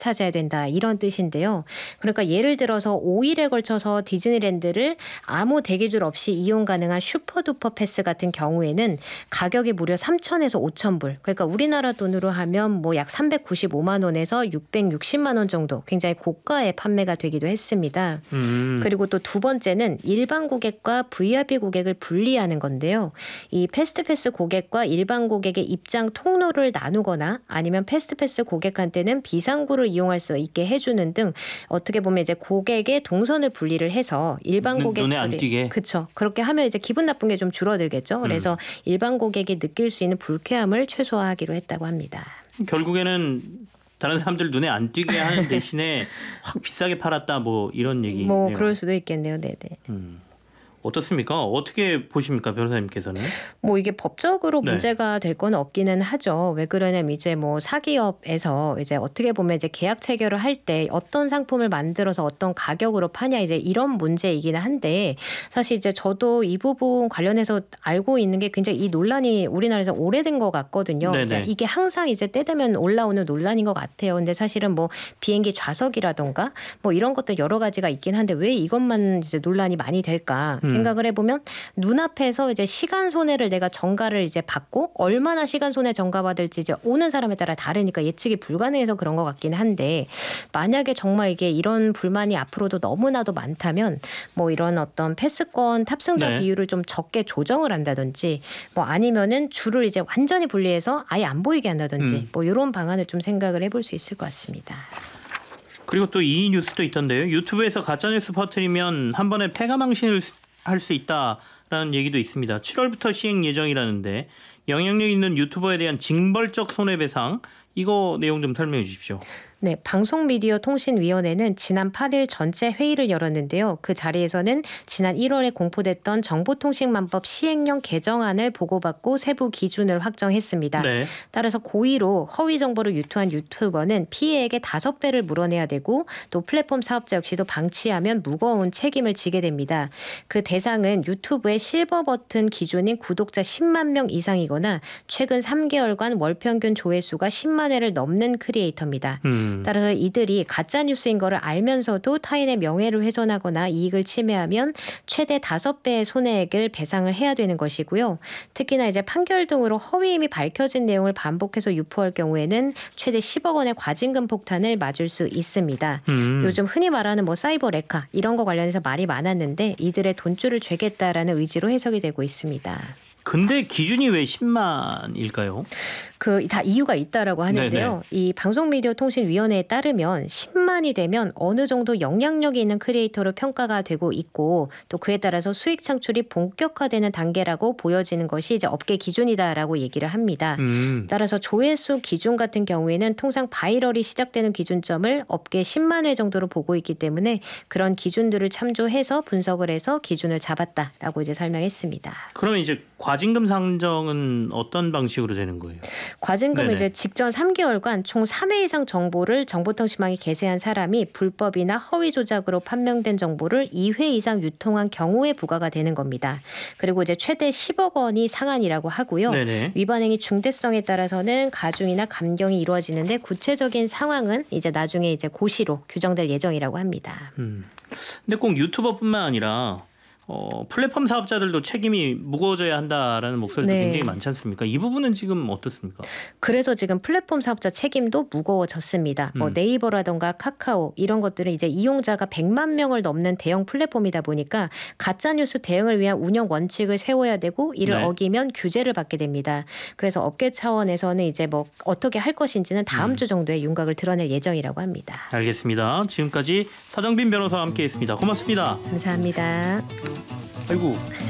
찾아야 된다 이런 뜻인데요. 그러니까 예를 들어서 5일에 걸쳐서 디즈니랜드를 아무 대기줄 없이 이용 가능한 슈퍼두퍼 패스 같은 경우에는 가격이 무려 3,000에서 5,000불. 그러니까 우리나라 돈으로 하면 뭐 약 395만 원에서 660만 원 정도 굉장히 고가에 판매가 되기도 했습니다. 그리고 또 두 번째는 일반 고객과 VIP 고객을 분리하는 건데요. 이 패스트패스 고객과 일반 고객의 입장 통로를 나누거나 아니면 패스트패스 고객한테는 비상구를 이용할 수 있게 해주는 등 어떻게 보면 이제 고객의 동선을 분리를 해서 일반 고객 눈에 안 띄게. 그렇죠. 그렇게 하면 이제 기분 나쁜 게 좀 줄어들겠죠. 그래서 일반 고객이 느낄 수 있는 불쾌함을 최소화하기로 했다고 합니다. 결국에는 다른 사람들 눈에 안 띄게 하는 대신에 확 비싸게 팔았다 뭐 이런 얘기. 뭐 그럴 수도 있겠네요. 네네. 어떻습니까? 어떻게 보십니까, 변호사님께서는? 뭐 이게 법적으로 문제가 될 건 없기는 하죠. 왜 그러냐면 이제 뭐 사기업에서 이제 어떻게 보면 이제 계약 체결을 할 때 어떤 상품을 만들어서 어떤 가격으로 파냐 이제 이런 문제이기는 한데 사실 이제 저도 이 부분 관련해서 알고 있는 게 굉장히 이 논란이 우리나라에서 오래된 것 같거든요. 이게 항상 이제 때 되면 올라오는 논란인 것 같아요. 근데 사실은 뭐 비행기 좌석이라던가 뭐 이런 것도 여러 가지가 있긴 한데 왜 이것만 이제 논란이 많이 될까? 생각을 해보면 눈앞에서 이제 시간 손해를 내가 전가를 이제 받고 얼마나 시간 손해 전가받을지 이제 오는 사람에 따라 다르니까 예측이 불가능해서 그런 것 같긴 한데 만약에 정말 이게 이런 불만이 앞으로도 너무나도 많다면 뭐 이런 어떤 패스권 탑승자 비율을 좀 적게 조정을 한다든지 뭐 아니면은 줄을 이제 완전히 분리해서 아예 안 보이게 한다든지 뭐 이런 방안을 좀 생각을 해볼 수 있을 것 같습니다. 그리고 또 이 뉴스도 있던데요. 유튜브에서 가짜뉴스 퍼뜨리면 한 번에 폐가망신을 할 수 있다라는 얘기도 있습니다. 7월부터 시행 예정이라는데 영향력 있는 유튜버에 대한 징벌적 손해배상 이거 내용 좀 설명해 주십시오. 네, 방송미디어통신위원회는 지난 8일 전체 회의를 열었는데요. 그 자리에서는 지난 1월에 공포됐던 정보통신망법 시행령 개정안을 보고받고 세부 기준을 확정했습니다. 따라서 고의로 허위 정보를 유통한 유튜버는 피해액의 5배를 물어내야 되고 또 플랫폼 사업자 역시도 방치하면 무거운 책임을 지게 됩니다. 그 대상은 유튜브의 실버 버튼 기준인 구독자 10만 명 이상이거나 최근 3개월간 월 평균 조회수가 10만 회를 넘는 크리에이터입니다. 따라서 이들이 가짜뉴스인 거를 알면서도 타인의 명예를 훼손하거나 이익을 침해하면 최대 5배의 손해액을 배상을 해야 되는 것이고요. 특히나 이제 판결 등으로 허위임이 밝혀진 내용을 반복해서 유포할 경우에는 최대 10억 원의 과징금 폭탄을 맞을 수 있습니다. 요즘 흔히 말하는 뭐 사이버 레카 이런 거 관련해서 말이 많았는데 이들의 돈줄을 죄겠다라는 의지로 해석이 되고 있습니다. 근데 기준이 왜 10만일까요? 그 다 이유가 있다라고 하는데요. 이 방송미디어통신위원회에 따르면 10만이 되면 어느 정도 영향력이 있는 크리에이터로 평가가 되고 있고 또 그에 따라서 수익 창출이 본격화되는 단계라고 보여지는 것이 이제 업계 기준이다라고 얘기를 합니다. 따라서 조회수 기준 같은 경우에는 통상 바이럴이 시작되는 기준점을 업계 10만 회 정도로 보고 있기 때문에 그런 기준들을 참조해서 분석을 해서 기준을 잡았다라고 이제 설명했습니다. 그러면 이제 과징금 상정은 어떤 방식으로 되는 거예요? 과징금은 이제 직전 3개월간 총 3회 이상 정보를 정보통신망에 게재한 사람이 불법이나 허위 조작으로 판명된 정보를 2회 이상 유통한 경우에 부과가 되는 겁니다. 그리고 이제 최대 10억 원이 상한이라고 하고요. 위반 행위 중대성에 따라서는 가중이나 감경이 이루어지는데 구체적인 상황은 이제 나중에 이제 고시로 규정될 예정이라고 합니다. 근데 꼭 유튜버뿐만 아니라 플랫폼 사업자들도 책임이 무거워져야 한다라는 목소리도 굉장히 많지 않습니까? 이 부분은 지금 어떻습니까? 그래서 지금 플랫폼 사업자 책임도 무거워졌습니다. 뭐 네이버라던가 카카오 이런 것들은 이제 이용자가 100만 명을 넘는 대형 플랫폼이다 보니까 가짜뉴스 대응을 위한 운영 원칙을 세워야 되고 이를 어기면 규제를 받게 됩니다. 그래서 업계 차원에서는 이제 뭐 어떻게 할 것인지는 다음 주 정도에 윤곽을 드러낼 예정이라고 합니다. 알겠습니다. 지금까지 서정빈 변호사와 함께했습니다. 고맙습니다. 감사합니다. 아이고.